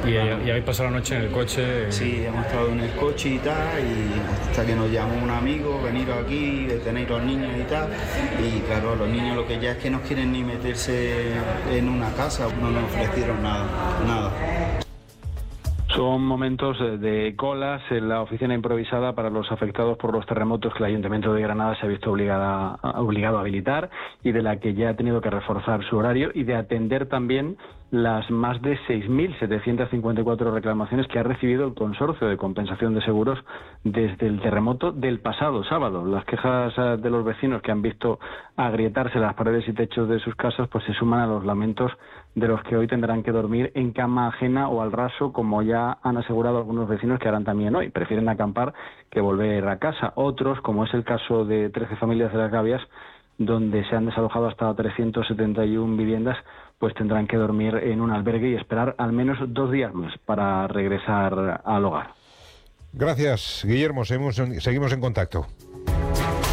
¿Y habéis pasado la noche en el coche? Sí, hemos estado en el coche y tal, y hasta que nos llamó un amigo, veniros aquí, tenéis los niños y tal, y claro, los niños lo que ya es que no quieren ni meterse en una casa, no nos ofrecieron nada. Son momentos de colas en la oficina improvisada para los afectados por los terremotos que el Ayuntamiento de Granada se ha visto obligado a habilitar y de la que ya ha tenido que reforzar su horario y de atender también las más de 6.754 reclamaciones que ha recibido el Consorcio de Compensación de Seguros desde el terremoto del pasado sábado. Las quejas de los vecinos que han visto agrietarse las paredes y techos de sus casas pues se suman a los lamentos de los que hoy tendrán que dormir en cama ajena o al raso, como ya han asegurado algunos vecinos que harán también hoy. Prefieren acampar que volver a casa. Otros, como es el caso de 13 familias de Las Gavias, donde se han desalojado hasta 371 viviendas, pues tendrán que dormir en un albergue y esperar al menos 2 días más para regresar al hogar. Gracias, Guillermo. Seguimos en contacto.